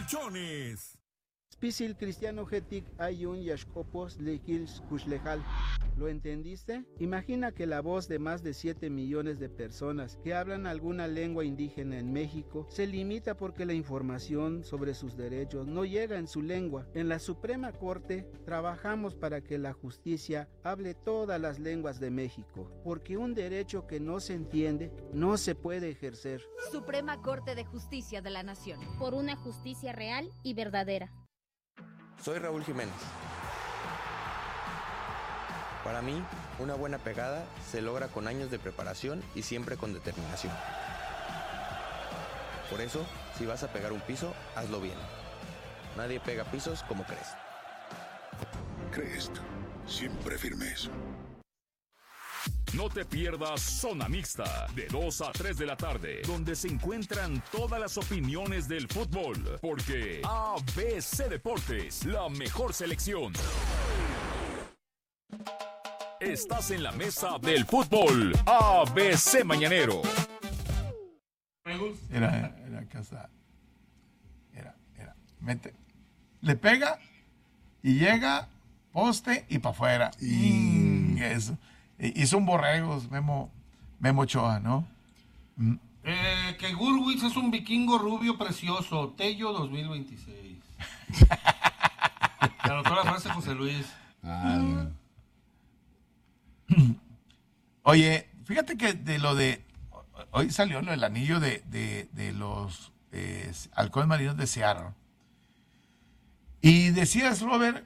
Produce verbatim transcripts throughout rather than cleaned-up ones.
Millones. Spisil cristiano getik ayun yashkopos lekils kushlejal. ¿Lo entendiste? Imagina que la voz de más de siete millones de personas que hablan alguna lengua indígena en México se limita porque la información sobre sus derechos no llega en su lengua. En la Suprema Corte trabajamos para que la justicia hable todas las lenguas de México, porque un derecho que no se entiende no se puede ejercer. Suprema Corte de Justicia de la Nación. Por una justicia real y verdadera. Soy Raúl Jiménez. Para mí, una buena pegada se logra con años de preparación y siempre con determinación. Por eso, si vas a pegar un piso, hazlo bien. Nadie pega pisos como Crest. Crest, siempre firmes. No te pierdas Zona Mixta, de dos a tres de la tarde, donde se encuentran todas las opiniones del fútbol, porque A B C Deportes, la mejor selección. Estás en la mesa del fútbol, A B C Mañanero. Era, era casa. Era, era. Mete. Le pega y llega, poste y para afuera. Y eso. Hizo un borregos, Memo, Memo Ochoa, ¿no? Mm. Eh, que Gurwitz es un vikingo rubio precioso. Tello dos mil veintiséis. Te anotó la frase José Luis. Ah. Oye, fíjate que de lo de... Hoy salió lo del anillo de, de, de los eh, halcones marinos de Seattle. Y decías, Robert,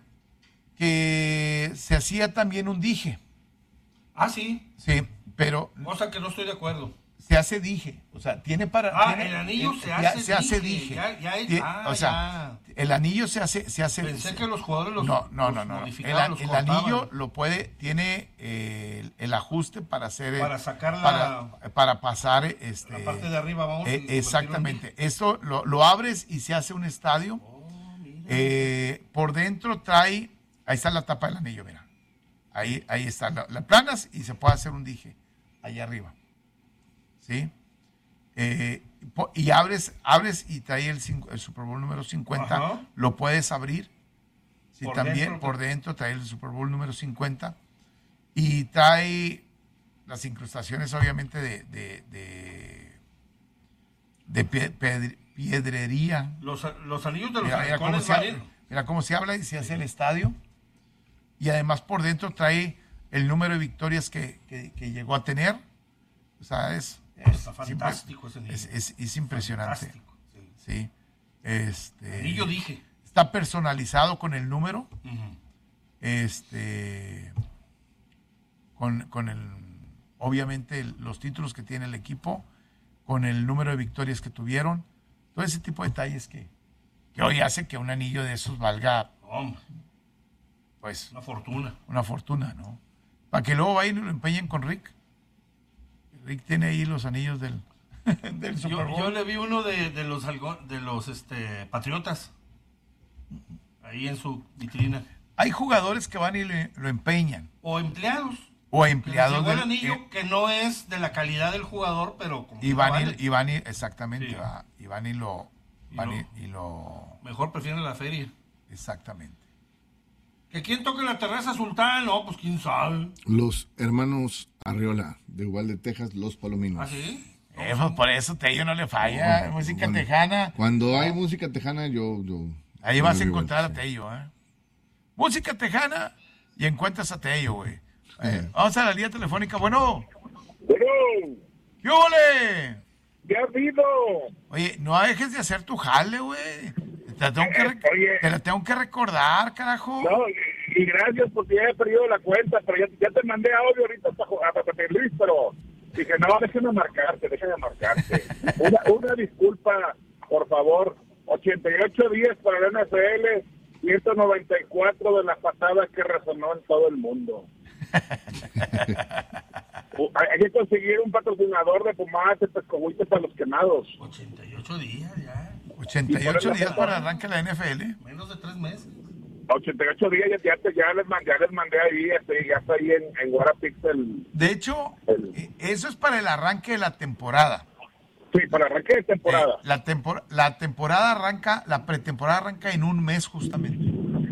que se hacía también un dije. Ah, sí. Sí, pero... Cosa que no estoy de acuerdo. Se hace dije. O sea, tiene para... Ah, tiene, el anillo se ya, hace se hace dije. dije. Ya, ya, Tiene, ah, o sea, ya. El anillo se hace... Se hace Pensé se, que los jugadores los No, no, los no. no. modificaban, El, los el cortaban. anillo lo puede... Tiene eh, el, el ajuste para hacer... Para sacar la... Para, para pasar... Este, la parte de arriba, vamos. Eh, exactamente. Esto lo, lo abres y se hace un estadio. Oh, eh, por dentro trae... Ahí está la tapa del anillo, mira. Ahí, ahí está. La, la planas y se puede hacer un dije. Ahí arriba. ¿Sí? Eh, y abres, abres y trae el, el Super Bowl número cincuenta. Ajá. Lo puedes abrir. Sí, por también dentro, por dentro trae el Super Bowl número cincuenta. Y trae las incrustaciones, obviamente, de, de, de, de pie, pedre, piedrería. Los, los anillos de los mira, mira, cómo se habla, mira cómo se habla y se hace el estadio. Y además por dentro trae el número de victorias que, que, que llegó a tener. O sea, es... es Está fantástico ese anillo. Es, es, es impresionante. Fantástico, sí. Sí. Este, anillo dije. Está personalizado con el número. Uh-huh. Este... Con, con el... Obviamente el, los títulos que tiene el equipo. Con el número de victorias que tuvieron. Todo ese tipo de detalles que, que hoy hace que un anillo de esos valga... Hombre. Pues... Una fortuna. Una fortuna, ¿no? Para que luego vayan y lo empeñen con Rick. Rick tiene ahí los anillos del, del Super Bowl. Yo, yo le vi uno de, de los, de los este, Patriotas. Ahí en su vitrina. Hay jugadores que van y lo, lo empeñan. O empleados. O empleados. Llegó del, el anillo eh, que no es de la calidad del jugador, pero como y van, no vale. y, y van y, exactamente, sí. va, y van y lo, y, van lo, y, y lo... Mejor prefieren la feria. Exactamente. ¿Que quién toque la terraza Sultán? No, pues quién sabe. Los hermanos Arriola, de Uvalde, Texas, Los Palominos. ¿Ah, sí? Eh, pues por eso Tello no le falla, no, música cuando, tejana. Cuando hay música tejana, yo... yo Ahí yo vas a encontrar a Tello, ¿eh? Música tejana y encuentras a Tello, güey. Eh, vamos a la línea telefónica, bueno. Bueno. ¿Qué ole? ¿Qué ha habido? Oye, no dejes de hacer tu jale, güey. Te la tengo que, rec- Oye, te la tengo que recordar, carajo. No, y, y gracias porque ya he perdido la cuenta, pero ya, ya te mandé audio ahorita a Pepe Luis, pero dije, no, déjame marcarte, déjame marcarte. Una, una disculpa, por favor. ochenta y ocho días para la N F L, ciento noventa y cuatro de las patadas que resonó en todo el mundo. Hay que conseguir un patrocinador de pomadas de pescobuites para los quemados. ochenta y ocho días ya. ochenta y ocho días para arranque la N F L. Menos de tres meses. ochenta y ocho días ya, ya, te, ya, les, mandé, ya les mandé ahí, este, ya está ahí en, en Guarapixel. De hecho, el... eso es para el arranque de la temporada. Sí, para arranque de temporada. Eh, la, tempor la temporada arranca, la pretemporada arranca en un mes justamente.